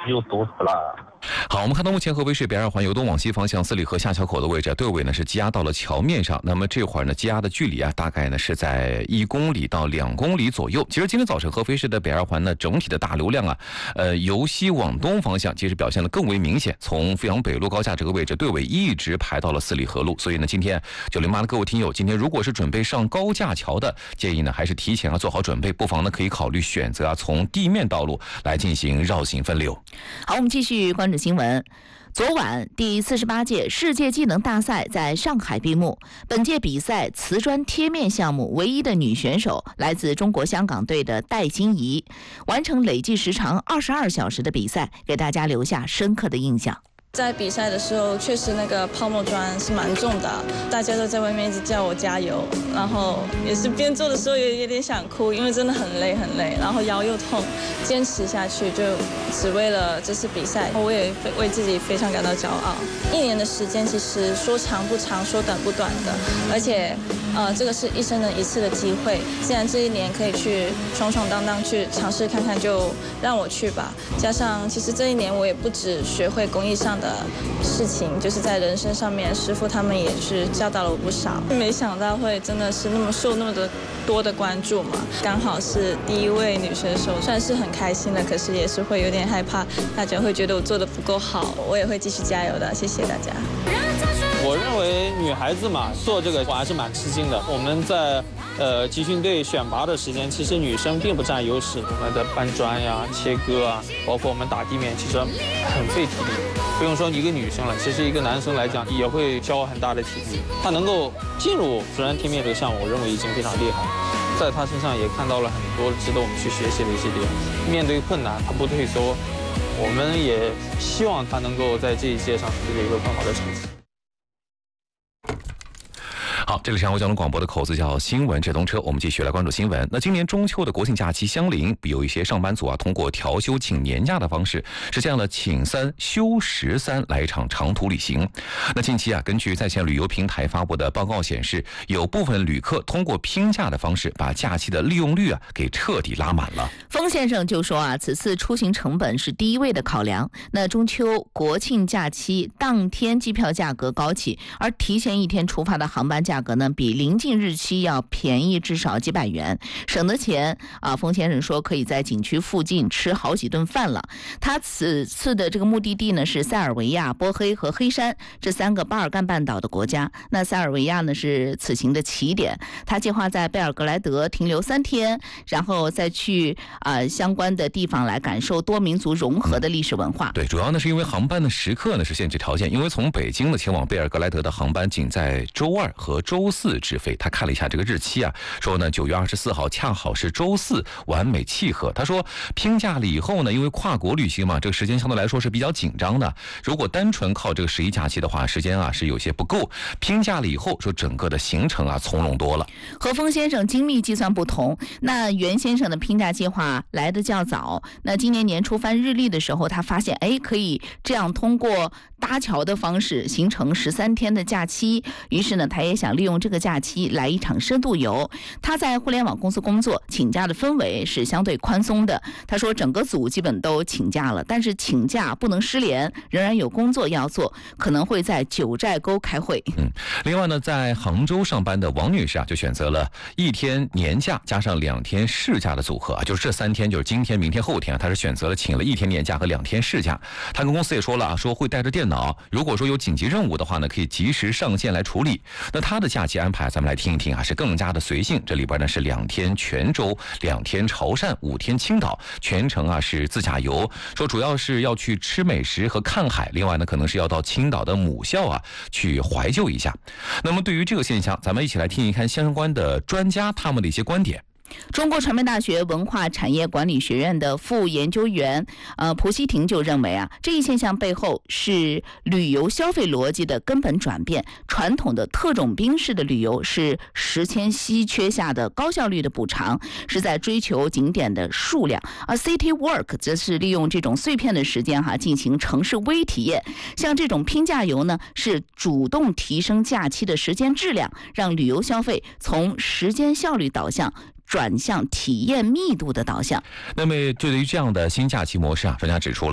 又堵死了。 好，我们看到目前合肥市北二环由东往西方向四里河下桥口的位置，队尾呢是积压到了桥面上。那么这会儿呢，积压的距离啊，大概呢是在1公里到2公里左右。其实今天早晨合肥市的北二环呢，整体的大流量啊，由西往东方向，其实表现得更为明显。从阜阳北路高架这个位置，队尾一直排到了四里河路。所以呢，今天908的各位听友，今天如果是准备上高架桥的，建议呢还是提前做好准备，不妨呢可以考虑选择从地面道路来进行绕行分流。 好，我们继续关注新闻。昨晚，第48届世界技能大赛在上海闭幕。本届比赛瓷砖贴面项目唯一的女选手来自中国香港队的戴金怡，完成累计时长22小时的比赛，给大家留下深刻的印象。 在比赛的时候，确实那个泡沫砖是蛮重的，大家都在外面一直叫我加油，然后也是边做的时候有点想哭，因为真的很累，然后腰又痛，坚持下去就只为了这次比赛，我也为自己非常感到骄傲。1年的时间其实说长不长，说短不短的，而且这个是一生人一次的机会，既然这1年可以去闯闯荡荡去尝试看看，就让我去吧。加上其实这1年我也不止学会工艺上的事情，就是在人生上面，师傅他们也是教导了我不少。没想到会真的是受那么多的关注嘛，刚好是第1位女选手，算是很开心的，可是也是会有点害怕，大家会觉得我做的不够好，我也会继续加油的，谢谢大家。 我认为女孩子嘛，做这个我还是蛮吃惊的。我们在集训队选拔的时间，其实女生并不占优势。我们的搬砖呀、切割啊，包括我们打地面，其实很费体力。不用说一个女生了，其实一个男生来讲也会消耗很大的体力。他能够进入瓷砖贴面这个项目，我认为已经非常厉害了。在他身上也看到了很多值得我们去学习的一些点。面对困难，他不退缩。我们也希望他能够在这一届上取得一个更好的成绩。 好，这里是阳光交通广播的口子叫新闻直通车，我们继续来关注新闻。那今年中秋的国庆假期相邻，有一些上班族啊，通过调休请年假的方式，实现了请3休13来一场长途旅行。那近期啊，根据在线旅游平台发布的报告显示，有部分旅客通过拼假的方式，把假期的利用率啊给彻底拉满了。 封先生就说啊，此次出行成本是第1位的考量。那中秋国庆假期当天机票价格高起，而提前1天出发的航班价格呢，比临近日期要便宜至少几百元，省得钱啊。封先生说可以在景区附近吃好几顿饭了。他此次的这个目的地呢是塞尔维亚、波黑和黑山这3个巴尔干半岛的国家。那塞尔维亚呢是此行的起点，他计划在贝尔格莱德停留3天，然后再去相关的地方来感受多民族融合的历史文化。 对，主要呢是因为航班的时刻呢是限制条件，因为从北京呢前往贝尔格莱德的航班仅在周2和周4直飞。他看了一下这个日期啊，说呢9月24号恰好是周4，完美契合。他说拼假了以后呢，因为跨国旅行嘛，这个时间相对来说是比较紧张的。如果单纯靠这个11假期的话，时间啊是有些不够。拼假了以后，说整个的行程啊从容多了。 和封先生精密计算不同，那袁先生的拼假计划来得较早。那今年年初翻日历的时候，他发现可以这样通过搭桥的方式形成13天的假期。于是呢，他也想利用这个假期来一场深度游。他在互联网公司工作，请假的氛围是相对宽松的。他说整个组基本都请假了，但是请假不能失联，仍然有工作要做，可能会在九寨沟开会。 另外呢，在杭州上班的王女士啊，就选择了1天年假加上2天事假的组合啊，就是这3天，就是今天、明天、后天啊，她是选择了请了1天年假和2天事假。她跟公司也说了啊，说会带着电脑，如果说有紧急任务的话呢，可以及时上线来处理。那她的假期安排，咱们来听一听啊，是更加的随性。这里边呢是2天泉州、2天潮汕、5天青岛，全程啊是自驾游。说主要是要去吃美食和看海，另外呢可能是要到青岛的母校啊去怀旧一下。那么对于这个现象，咱们一起来听一看相关的专家他们的一些观点。 中国传媒大学文化产业管理学院的副研究员蒲希婷就认为啊，这一现象背后是旅游消费逻辑的根本转变。传统的特种兵式的旅游是时迁稀缺下的高效率的补偿，是在追求景点的数量，而 City Walk 则是利用这种碎片的时间进行城市微体验。像这种拼假游呢，是主动提升假期的时间质量，让旅游消费从时间效率导向转向体验密度的导向。 那么对于这样的新假期模式啊，专家指出了